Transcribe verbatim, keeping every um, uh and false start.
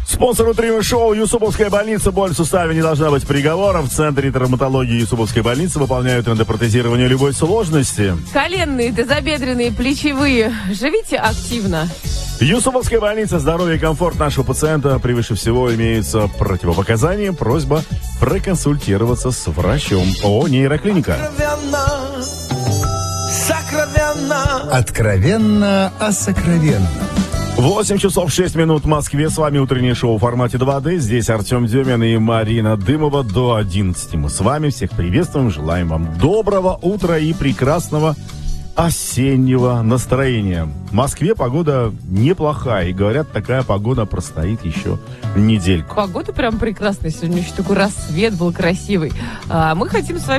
Спонсор утреннего шоу Юсуповская больница. Боль в суставе не должна быть приговором. В Центре травматологии Юсуповской больницы выполняют эндопротезирование любой сложности. Коленные, тазобедренные, плечевые. Живите активно. Юсуповская больница. Здоровье и комфорт нашего пациента превыше всего. Имеются противопоказания. Просьба проконсультироваться с врачом. ООО «Нейроклиника». Откровенно о сокровенном. восемь часов шесть минут в Москве. С вами утреннее шоу в формате два дэ. Здесь Артем Демин и Марина Дымова. До одиннадцати мы с вами. Всех приветствуем. Желаем вам доброго утра и прекрасного осеннего настроения. В Москве погода неплохая. И говорят, такая погода простоит еще недельку. Погода прям прекрасная. Сегодня еще такой рассвет был красивый. А мы хотим с вами